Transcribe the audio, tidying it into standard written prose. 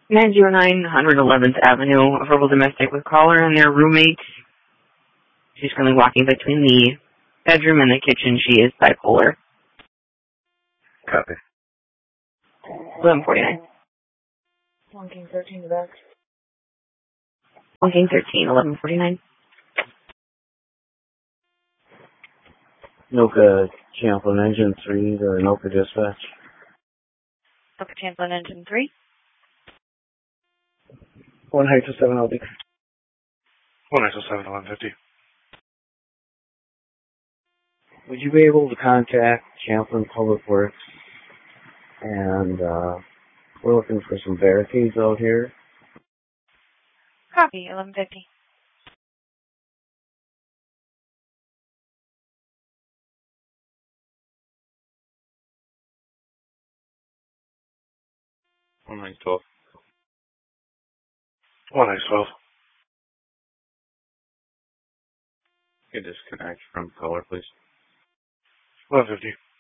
909 111th Avenue, a verbal domestic with caller and their roommate. She's currently walking between the bedroom and the kitchen. She is bipolar. Copy. 1149. Long King 13 to back. Long King 13, 1149. Noka Champlin Engine 3 to Noka Dispatch. Noka Champlin Engine 3. 1 Hector 7 LD. 1 Hector 7 1150. Would you be able to contact Champlin Public Works? And we're looking for some barricades out here. Copy, 1150. One 912. 1 912. You disconnect from caller, please. 1150.